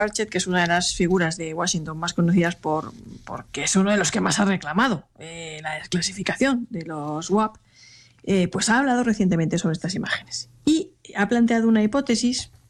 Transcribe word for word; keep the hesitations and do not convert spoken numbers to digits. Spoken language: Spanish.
Burchett, que es una de las figuras de Washington más conocidas por porque es uno de los que más ha reclamado eh, la desclasificación de los W A P, eh, pues ha hablado recientemente sobre estas imágenes y ha planteado una hipótesis